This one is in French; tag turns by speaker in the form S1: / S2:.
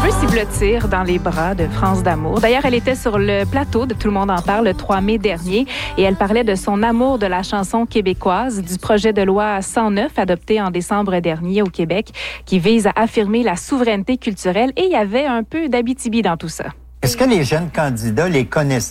S1: veut s'y blottir dans les bras de France D'Amour. D'ailleurs, elle était sur le plateau de Tout le monde en parle le 3 mai dernier et elle parlait de son amour de la chanson québécoise, du projet de loi 109 adopté en décembre dernier au Québec qui vise à affirmer la souveraineté culturelle et il y avait un peu d'Abitibi dans tout ça.
S2: Est-ce que les jeunes candidats les connaissaient?